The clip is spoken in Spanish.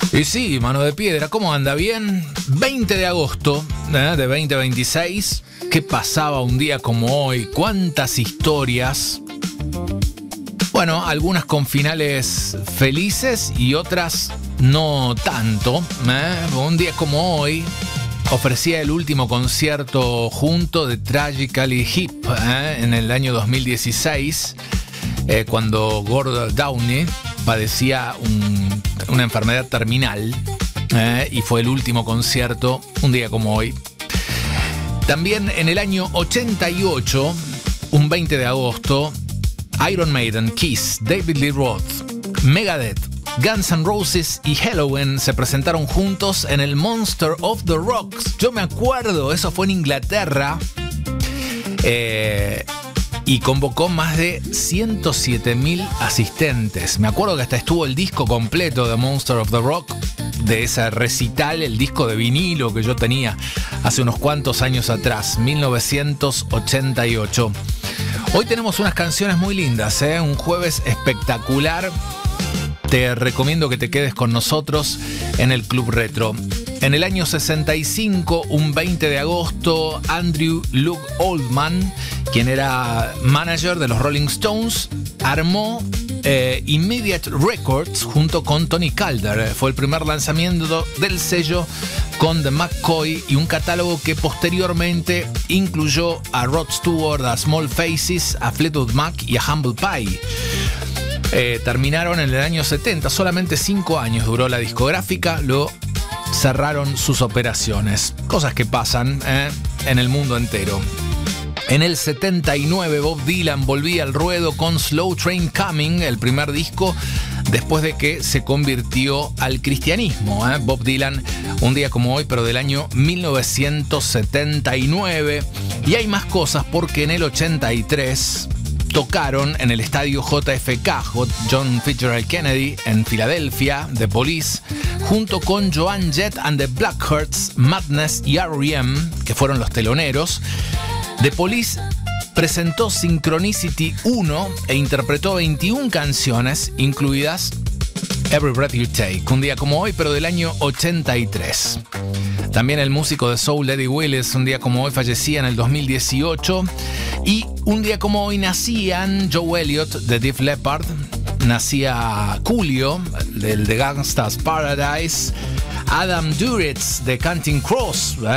Y sí, mano de piedra, ¿cómo anda? ¿Bien? 20 de agosto de 2026. ¿Qué pasaba un día como hoy? ¿Cuántas historias? Bueno, algunas con finales felices y otras no tanto. Un día como hoy ofrecía el último concierto junto de Tragically Hip en el año 2016, cuando Gordon Downey padecía una enfermedad terminal, y fue el último concierto un día como hoy. También en el año 88, un 20 de agosto, Iron Maiden, Kiss, David Lee Roth, Megadeth, Guns N' Roses y Helloween se presentaron juntos en el Monster of the Rocks. Yo me acuerdo, eso fue en Inglaterra, y convocó más de 107.000 asistentes. Me acuerdo que hasta estuvo el disco completo de Monster of the Rock, de ese recital, el disco de vinilo que yo tenía hace unos cuantos años atrás, 1988. Hoy tenemos unas canciones muy lindas, un jueves espectacular. Te recomiendo que te quedes con nosotros en el Club Retro. En el año 65, un 20 de agosto, Andrew Loog Oldham, quien era manager de los Rolling Stones, armó Immediate Records junto con Tony Calder. Fue el primer lanzamiento del sello con The McCoy y un catálogo que posteriormente incluyó a Rod Stewart, a Small Faces, a Fleetwood Mac y a Humble Pie. Terminaron en el año 70, solamente 5 años duró la discográfica, luego cerraron sus operaciones. Cosas que pasan en el mundo entero. En el 79, Bob Dylan volvía al ruedo con Slow Train Coming, el primer disco después de que se convirtió al cristianismo. Bob Dylan, un día como hoy, pero del año 1979. Y hay más cosas porque en el 83 tocaron en el estadio JFK, John Fitzgerald Kennedy, en Filadelfia, The Police, junto con Joan Jett and the Blackhearts, Madness y R.E.M., que fueron los teloneros. The Police presentó Synchronicity 1 e interpretó 21 canciones, incluidas Every Breath You Take, un día como hoy, pero del año 83. También el músico de soul Eddie Willis, un día como hoy, fallecía en el 2018. Y un día como hoy nacían Joe Elliott de Def Leppard, nacía Coolio, del de Gangsta's Paradise, Adam Duritz de Counting Crows,